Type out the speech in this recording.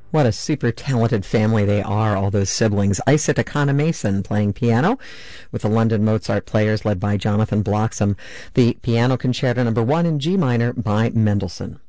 What a super talented family they are, all those siblings. Isaac Akana Mason playing piano with the London Mozart Players led by Jonathan Bloxham. The Piano Concerto No. 1 in G minor by Mendelssohn.